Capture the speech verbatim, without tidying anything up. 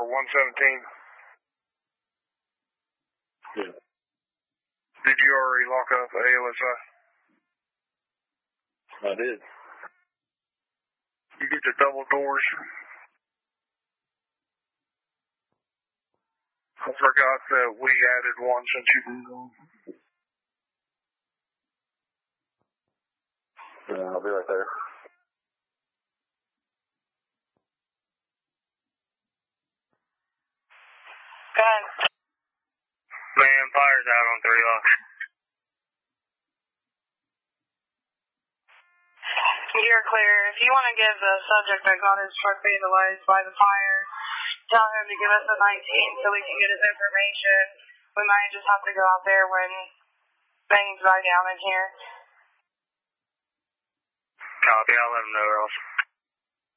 one seventeen. Yeah. Did you already lock up A L S I? I did. You get the double doors. I forgot that we added one since you've been gone. Yeah, I'll be right there. Go ahead. Man, fire's out on three locks. You're clear. If you want to give the subject that got his truck vandalized by the fire, tell him to give us a nineteen so we can get his information. We might just have to go out there when things die down in here. Copy, I'll let him know, Ross.